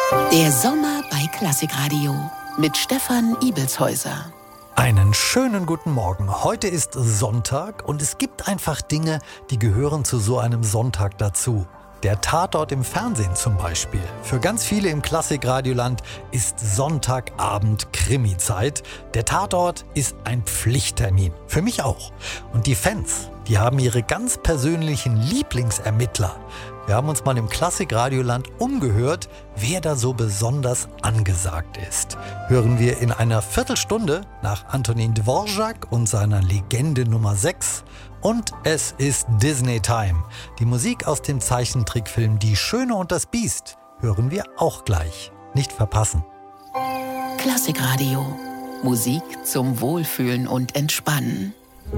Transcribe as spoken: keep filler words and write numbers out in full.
Der Sommer bei Klassikradio mit Stefan Ibelshäuser. Einen schönen guten Morgen. Heute ist Sonntag und es gibt einfach Dinge, die gehören zu so einem Sonntag dazu. Der Tatort im Fernsehen zum Beispiel. Für ganz viele im Klassikradioland ist Sonntagabend Krimi-Zeit. Der Tatort ist ein Pflichttermin. Für mich auch. Und die Fans, die haben ihre ganz persönlichen Lieblingsermittler. Wir haben uns mal im Klassikradioland umgehört, wer da so besonders angesagt ist. Hören wir in einer Viertelstunde nach Antonin Dvorak und seiner Legende Nummer sechs. Und es ist Disney Time. Die Musik aus dem Zeichentrickfilm Die Schöne und das Biest hören wir auch gleich. Nicht verpassen. Klassikradio. Musik zum Wohlfühlen und Entspannen.